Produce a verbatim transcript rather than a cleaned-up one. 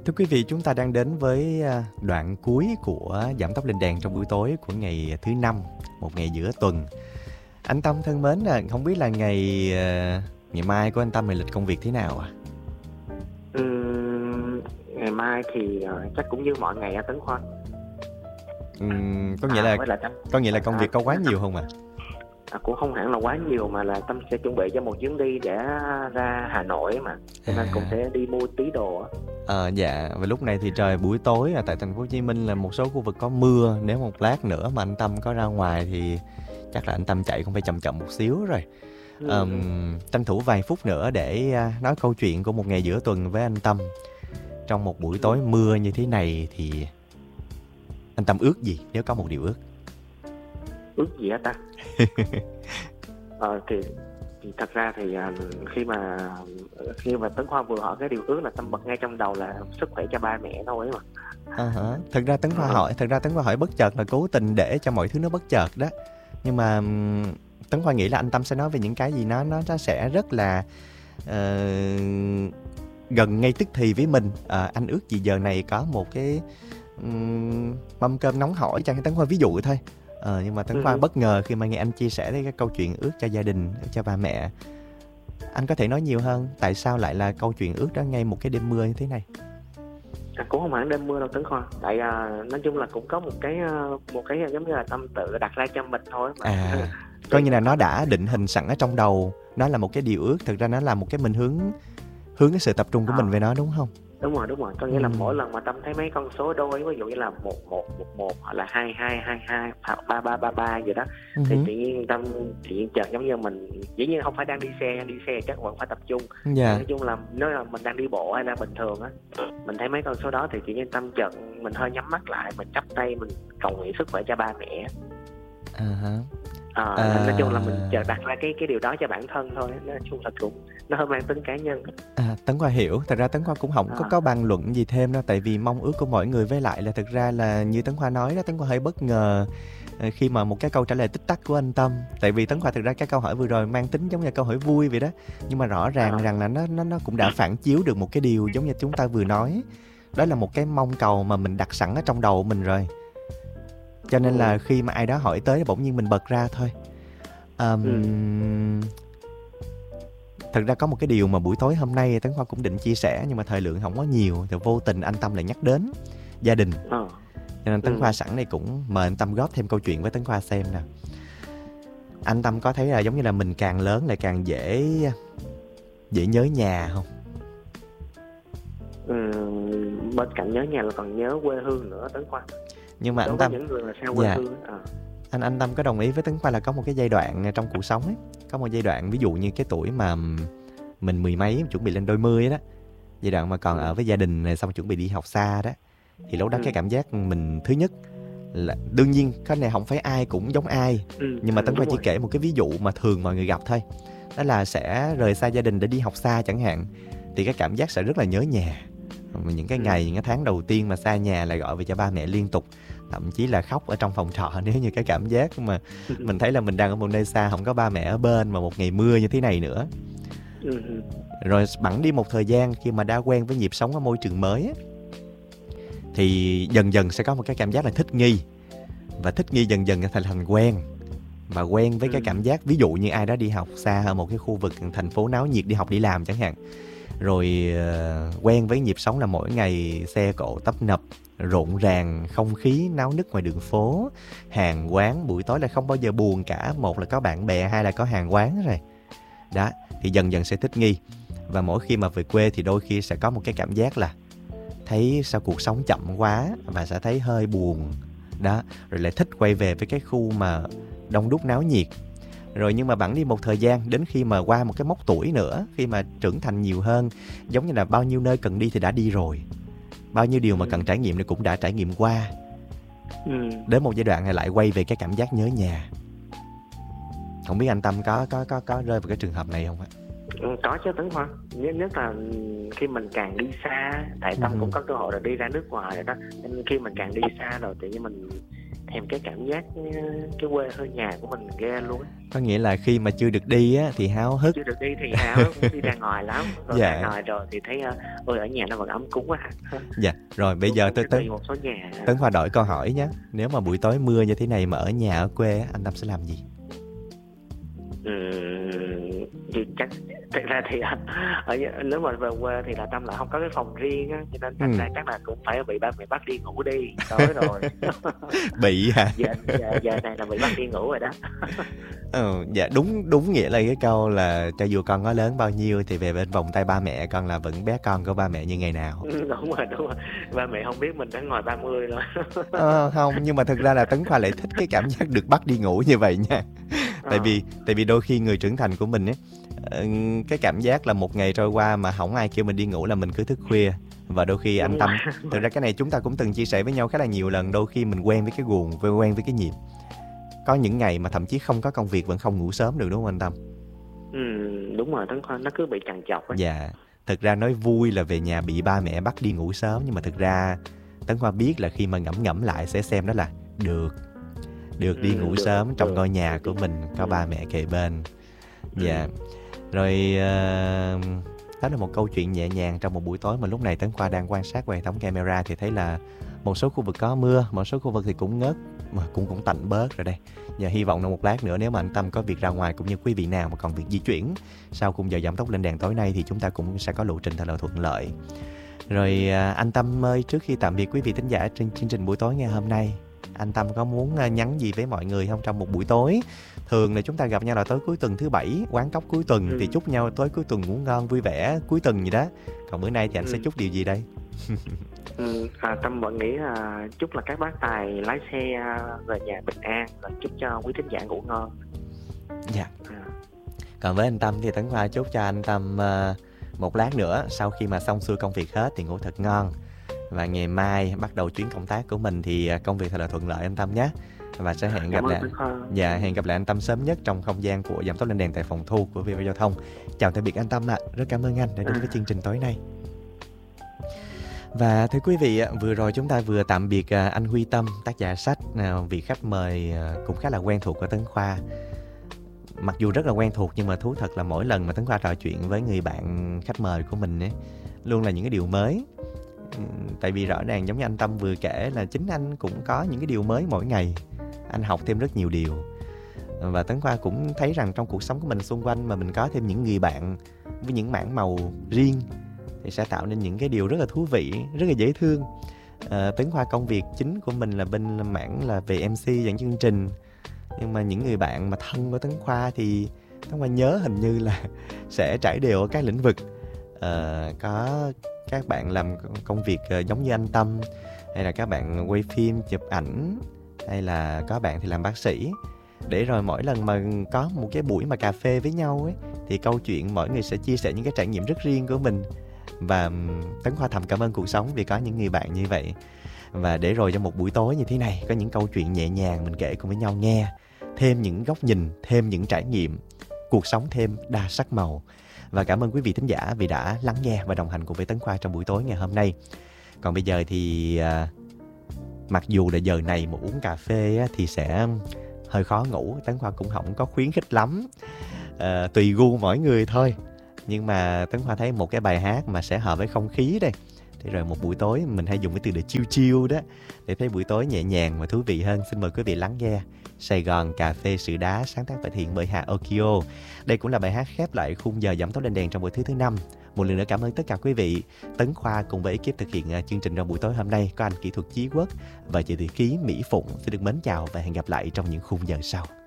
Thưa quý vị, chúng ta đang đến với à, đoạn cuối của Giảm tốc lên đèn trong buổi tối của ngày thứ năm, một ngày giữa tuần. Anh Tâm thân mến, là không biết là ngày à, ngày mai của anh Tâm là lịch công việc thế nào à? Ừm, ngày mai thì ờ, chắc cũng như mọi ngày á Tấn Khoa. Ừm, có nghĩa À, là với lại Tâm có nghĩa là à, công việc có quá à, nhiều không ạ? à, cũng không hẳn là quá nhiều, mà là Tâm sẽ chuẩn bị cho một chuyến đi để ra Hà Nội mà, cho nên cũng À, sẽ đi mua tí đồ á. ờ, dạ, và lúc này thì trời buổi tối à, tại thành phố Hồ Chí Minh là một số khu vực có mưa. Nếu một lát nữa mà anh Tâm có ra ngoài thì chắc là anh Tâm chạy cũng phải chậm chậm một xíu rồi. Ừ, ừ. Ờm, tranh thủ vài phút nữa để à, nói câu chuyện của một ngày giữa tuần với anh Tâm. Trong một buổi tối Ừ. mưa như thế này thì anh Tâm ước gì nếu có một điều ước? Ước gì á ta? Ờ, thì thì thật ra thì à, khi mà khi mà Tấn Khoa vừa hỏi cái điều ước là Tâm bật ngay trong đầu là sức khỏe cho ba mẹ thôi mà. À hả. Thật ra Tấn Khoa Ờ, hỏi, thật ra Tấn Khoa hỏi bất chợt là cố tình để cho mọi thứ nó bất chợt đó. Nhưng mà ừm, Tấn Khoa nghĩ là anh Tâm sẽ nói về những cái gì nó nó nó sẽ rất là ờ, gần ngay tức thì với mình. Ờ, anh ước gì giờ này có một cái ừm, mâm cơm nóng hổi cho Tấn Khoa ví dụ thôi. Ờ, nhưng mà Tấn Khoa ừ. bất ngờ khi mà nghe anh chia sẻ đến cái câu chuyện ước cho gia đình, ước cho ba mẹ. Anh có thể nói nhiều hơn tại sao lại là câu chuyện ước đó ngay một cái đêm mưa như thế này? À, cũng không hẳn đêm mưa đâu Tấn Khoa, tại à, nói chung là cũng có một cái à, một cái giống như là Tâm tự đặt ra cho mình thôi mà. À, coi Thì như là nó đã định hình sẵn ở trong đầu, nó là một cái điều ước, thực ra nó là một cái mình hướng hướng cái sự tập trung của mình về à, nó, đúng không? đúng rồi, đúng rồi, có nghĩa là mỗi Ừm, lần mà Tâm thấy mấy con số đôi, ví dụ như là một một một một hoặc là hai hai hai hai hoặc ba ba ba ba gì đó, ừm thì hứm, tự nhiên Tâm tự nhiên chợt giống như mình, dĩ nhiên không phải đang đi xe, đi xe chắc vẫn phải tập trung, mà dạ, nói chung là nếu là mình đang đi bộ hay là bình thường á, mình thấy mấy con số đó thì tự nhiên Tâm chợt mình hơi nhắm mắt lại, mình chắp tay mình cầu nguyện sức khỏe cho ba mẹ. à há, À, là nói chung là mình chợt à, đặt ra cái cái điều đó cho bản thân thôi, nói chung là cũng nó hơi mang tính cá nhân. à, Tấn Khoa hiểu, thật ra Tấn Khoa cũng hổng có À, có bàn luận gì thêm đâu, tại vì mong ước của mỗi người với lại là thực ra là như Tấn Khoa nói đó, Tấn Khoa hơi bất ngờ, ờ, khi mà một cái câu trả lời tích tắc của anh Tâm. Tại vì Tấn Khoa thực ra cái câu hỏi vừa rồi mang tính giống như câu hỏi vui vậy đó, nhưng mà rõ ràng à, rằng là nó nó nó cũng đã phản chiếu được một cái điều giống như chúng ta vừa nói. Đó là một cái mong cầu mà mình đặt sẵn ở trong đầu mình rồi. Cho nên là ừ, khi mà ai đó hỏi tới bỗng nhiên mình bật ra thôi. ừ, Ờm, Thật ra có một cái điều mà buổi tối hôm nay Tấn Khoa cũng định chia sẻ, nhưng mà thời lượng không có nhiều thì vô tình anh Tâm lại nhắc đến gia đình. ờ, Cho nên Tấn ừ. Khoa sẵn đây cũng mời anh Tâm góp thêm câu chuyện với Tấn Khoa xem nè. Anh Tâm có thấy là giống như là mình càng lớn lại càng dễ dễ nhớ nhà không? Ừ, bên cạnh nhớ nhà là còn nhớ quê hương nữa Tấn Khoa. Nhưng mà Đối anh với Tâm, những người là xa quê dạ, hương á, à, anh anh Tâm có đồng ý với Tấn Khoa là có một cái giai đoạn trong cuộc sống ấy, có một giai đoạn ví dụ như cái tuổi mà mình mười mấy chuẩn bị lên đôi mươi đó, giai đoạn mà còn ừ, ở với gia đình này xong chuẩn bị đi học xa đó, thì lúc đó ừ, cái cảm giác mình thứ nhất là đương nhiên cái này không phải ai cũng giống ai, ừ, nhưng mà ừ, Tấn Khoa đúng chỉ rồi, kể một cái ví dụ mà thường mọi người gặp thôi. Đó là sẽ rời xa gia đình để đi học xa chẳng hạn, thì cái cảm giác sẽ rất là nhớ nhà. Mà những cái ừ, ngày, những cái tháng đầu tiên mà xa nhà là gọi về cho ba mẹ liên tục, thậm chí là khóc ở trong phòng trọ nếu như cái cảm giác mà mình thấy là mình đang ở một nơi xa, không có ba mẹ ở bên mà một ngày mưa như thế này nữa. ừ, ừ, Rồi bẵng đi một thời gian khi mà đã quen với nhịp sống ở môi trường mới á, thì dần dần sẽ có một cái cảm giác là thích nghi, và thích nghi dần dần thành thành quen, và quen với ừ, cái cảm giác ví dụ như ai đó đi học xa ở một cái khu vực thành phố náo nhiệt đi học đi làm chẳng hạn, rồi uh, quen với nhịp sống là mỗi ngày xe cộ tấp nập, rộn ràng, không khí náo nức ngoài đường phố, hàng quán buổi tối là không bao giờ buồn cả, một là có bạn bè, hai là có hàng quán rồi đó, thì dần dần sẽ thích nghi. Và mỗi khi mà về quê thì đôi khi sẽ có một cái cảm giác là thấy sao cuộc sống chậm quá và sẽ thấy hơi buồn đó, rồi lại thích quay về với cái khu mà đông đúc náo nhiệt. Rồi nhưng mà bẵng đi một thời gian, đến khi mà qua một cái mốc tuổi nữa, khi mà trưởng thành nhiều hơn, giống như là bao nhiêu nơi cần đi thì đã đi rồi, bao nhiêu điều mà cần trải nghiệm thì cũng đã trải nghiệm qua, ừ. đến một giai đoạn này lại quay về cái cảm giác nhớ nhà. Không biết anh Tâm có có có có rơi vào cái trường hợp này không ạ? Ừ, có chứ Tấn Khoa, nhất nhất là khi mình càng đi xa, tại Tâm cũng Ừ. có cơ hội là đi ra nước ngoài rồi đó, nên khi mình càng đi xa rồi tự nhiên mình thèm cái cảm giác cái quê hương nhà của mình ghê luôn. Có nghĩa là khi mà chưa được đi á thì háo hức. Chưa được đi thì háo hức đi ra ngoài lắm. Rồi Dạ. ra ngoài rồi thì thấy ôi ở nhà nó vẫn ấm cúng quá. Dạ. Rồi bây giờ tôi tới một số nhà. Tấn Khoa đổi câu hỏi nhé. Nếu mà buổi tối mưa như thế này mà ở nhà ở quê á, anh Tâm sẽ làm gì? Ừ, thì chắc thật ra thì ở nếu mà về quê thì là Tâm lại không có cái phòng riêng á, cho nên thành Ừ. ra chắc là cũng phải bị ba mẹ bắt đi ngủ đi tối rồi. Bị hả? giờ, giờ giờ này là bị bắt đi ngủ rồi đó. Ừ, dạ đúng đúng nghĩa là cái câu là cho dù con có lớn bao nhiêu thì về bên vòng tay ba mẹ con là vẫn bé con của ba mẹ như ngày nào. Ừ, đúng rồi đúng rồi, ba mẹ không biết mình đã ngoài ba mươi rồi. Ờ, không, nhưng mà thực ra là Tấn Khoa lại thích cái cảm giác được bắt đi ngủ như vậy nha. Tại vì tại vì đôi khi người trưởng thành của mình ấy, ờ, cái cảm giác là một ngày trôi qua mà không ai kêu mình đi ngủ là mình cứ thức khuya. Và đôi khi anh Tâm, thực ra cái này chúng ta cũng từng chia sẻ với nhau khá là nhiều lần. Đôi khi mình quen với cái guồng, quen với cái nhịp. Có những ngày mà thậm chí không có công việc vẫn không ngủ sớm được, đúng không anh Tâm? Ừ, đúng rồi, Tấn Khoa nó cứ bị trằn trọc ấy. Dạ, thực ra nói vui là về nhà bị ba mẹ bắt đi ngủ sớm, nhưng mà thực ra Tấn Khoa biết là khi mà ngẫm ngẫm lại sẽ xem đó là được được đi Ừ, ngủ được, sớm trong được. ngôi nhà của mình có Ừ. ba mẹ kề bên. Dạ. Rồi ờ, đó là một câu chuyện nhẹ nhàng trong một buổi tối mà lúc này Tấn Khoa đang quan sát qua hệ thống camera thì thấy là một số khu vực có mưa, một số khu vực thì cũng ngớt mà cũng cũng tạnh bớt rồi đây. Và hy vọng là một lát nữa nếu mà anh Tâm có việc ra ngoài cũng như quý vị nào mà còn việc di chuyển sau khung giờ giảm tốc lên đèn tối nay thì chúng ta cũng sẽ có lộ trình thật là thuận lợi. Rồi à, anh Tâm ơi, trước khi tạm biệt quý vị thính giả trên chương trình buổi tối ngày hôm nay, anh Tâm có muốn à, nhắn gì với mọi người không trong một buổi tối? Thường là chúng ta gặp nhau là tối cuối tuần thứ bảy, quán cóc cuối tuần Ừ. thì chúc nhau tối cuối tuần ngủ ngon vui vẻ cuối tuần gì đó. Còn bữa nay thì anh Ừ. sẽ chúc điều gì đây? Ừ, à, Tâm vẫn nghĩ là chúc là các bác tài lái xe về nhà bình an, và chúc cho quý thính giả ngủ ngon. Dạ. À. Còn với anh Tâm thì Tấn Khoa chúc cho anh Tâm uh, một lát nữa sau khi mà xong xuôi công việc hết thì ngủ thật ngon. Và ngày mai bắt đầu chuyến công tác của mình thì công việc thật là thuận lợi anh Tâm nhé. Và sẽ hẹn gặp lại. Dạ, hẹn gặp lại anh Tâm sớm nhất trong không gian của giảm tốc lên đèn tại phòng thu của vê vê Giao thông. Chào tạm biệt anh Tâm ạ. À. Rất cảm ơn anh đã đến với chương trình tối nay. Và thưa quý vị, vừa rồi chúng ta vừa tạm biệt anh Huy Tâm, tác giả sách, vị khách mời cũng khá là quen thuộc của Tấn Khoa. Mặc dù rất là quen thuộc nhưng mà thú thật là mỗi lần mà Tấn Khoa trò chuyện với người bạn khách mời của mình ấy, luôn là những cái điều mới. Tại vì rõ ràng giống như anh Tâm vừa kể là chính anh cũng có những cái điều mới mỗi ngày. Anh học thêm rất nhiều điều. Và Tấn Khoa cũng thấy rằng trong cuộc sống của mình xung quanh mà mình có thêm những người bạn với những mảng màu riêng thì sẽ tạo nên những cái điều rất là thú vị, rất là dễ thương. À, Tấn Khoa công việc chính của mình là bên mảng là về em xê dẫn chương trình. Nhưng mà những người bạn mà thân với Tấn Khoa thì Tấn Khoa nhớ hình như là sẽ trải đều ở các lĩnh vực. À, có các bạn làm công việc giống như anh Tâm, hay là các bạn quay phim, chụp ảnh, hay là có bạn thì làm bác sĩ. Để rồi mỗi lần mà có một cái buổi mà cà phê với nhau ấy, thì câu chuyện mỗi người sẽ chia sẻ những cái trải nghiệm rất riêng của mình. Và Tấn Khoa thầm cảm ơn cuộc sống vì có những người bạn như vậy. Và để rồi trong một buổi tối như thế này có những câu chuyện nhẹ nhàng mình kể cùng với nhau nghe, thêm những góc nhìn, thêm những trải nghiệm, cuộc sống thêm đa sắc màu. Và cảm ơn quý vị thính giả vì đã lắng nghe và đồng hành cùng với Tấn Khoa trong buổi tối ngày hôm nay. Còn bây giờ thì à, mặc dù là giờ này mà uống cà phê á, thì sẽ hơi khó ngủ. Tấn Khoa cũng không có khuyến khích lắm, à, tùy gu mỗi người thôi. Nhưng mà Tấn Khoa thấy một cái bài hát mà sẽ hợp với không khí đây. Thì rồi một buổi tối mình hay dùng cái từ là chill chill đó, để thấy buổi tối nhẹ nhàng và thú vị hơn. Xin mời quý vị lắng nghe Sài Gòn Cà Phê Sữa Đá, sáng tác và thể hiện bởi Hà Okio. Đây cũng là bài hát khép lại khung giờ giảm tốc lên đèn trong buổi thứ thứ năm. Một lần nữa cảm ơn tất cả quý vị. Tấn Khoa cùng với ekip thực hiện chương trình trong buổi tối hôm nay có anh kỹ thuật Chí Quốc và chị Thị Ký Mỹ Phụng. Xin được mến chào và hẹn gặp lại trong những khung giờ sau.